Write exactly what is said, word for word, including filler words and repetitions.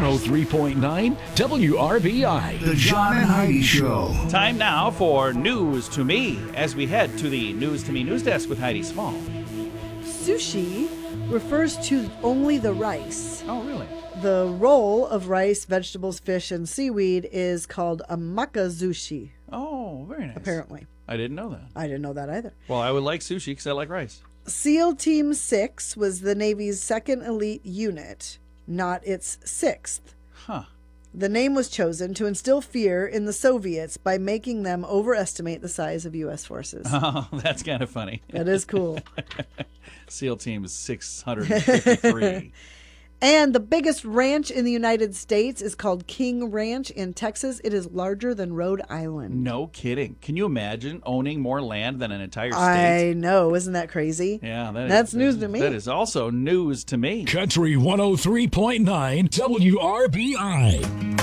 oh three point nine W R B I. The John and Heidi Show. Time now for News to Me as we head to the News to Me news desk with Heidi Small. Sushi refers to only the rice. Oh, really? The roll of rice, vegetables, fish, and seaweed is called a makazushi, Oh, very nice. apparently. I didn't know that. I didn't know that either. Well, I would like sushi because I like rice. SEAL Team six was the Navy's second elite unit, not its sixth. Huh. The name was chosen to instill fear in the Soviets by making them overestimate the size of U S forces. Oh, that's kind of funny. That is cool. SEAL Team is six hundred fifty-three. And the biggest ranch in the United States is called King Ranch in Texas. It is larger than Rhode Island. No kidding. Can you imagine owning more land than an entire state? I know. Isn't that crazy? Yeah, that That's is, news to me. That is also news to me. Country one oh three point nine W R B I.